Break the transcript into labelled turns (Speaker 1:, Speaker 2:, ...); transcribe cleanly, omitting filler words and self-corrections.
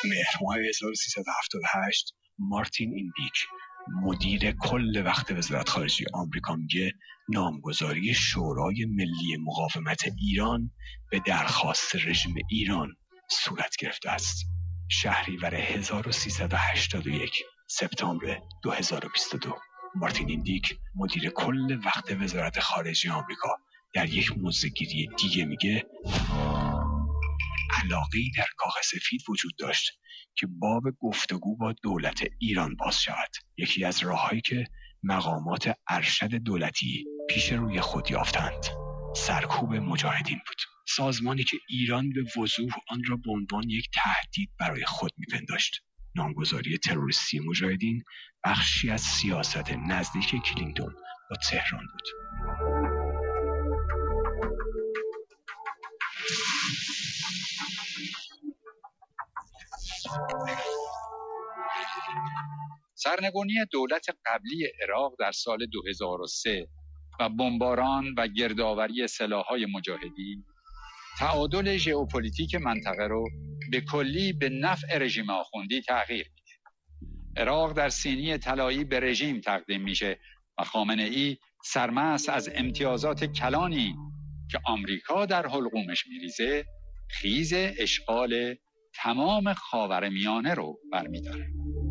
Speaker 1: مهر ماه 1378 مارتین ایندیک مدیر کل وقت وزارت خارجه آمریکا میگه نامگذاری شورای ملی مقاومت ایران به درخواست رژیم ایران صورت گرفته است. شهریور 1381 سپتامبر 2022 مارتین ایندیک مدیر کل وقت وزارت خارجه آمریکا در یک موضع‌گیری دیگه میگه علاقه‌ای در کاخ سفید وجود داشت که باب گفتگو با دولت ایران باز شود. یکی از راه‌هایی که مقامات ارشد دولتی پیش روی خود یافتند سرکوب مجاهدین بود، سازمانی که ایران به وضوح آن را به عنوان یک تهدید برای خود می‌پنداشت. نامگذاری تروریستی مجاهدین بخشی از سیاست نزدیک کلینتون با تهران بود.
Speaker 2: سرنگونی دولت قبلی عراق در سال 2003 و بمباران و گردآوری سلاح‌های مجاهدین تعادل ژئوپلیتیک منطقه رو به کلی به نفع رژیم آخوندی تغییر میده. عراق در سینی طلایی به رژیم تقدیم میشه و خامنه‌ای سرمست از امتیازات کلانی که آمریکا در حلقومش میریزه خیز اشغال تمام خاورمیانه رو برمی‌داره.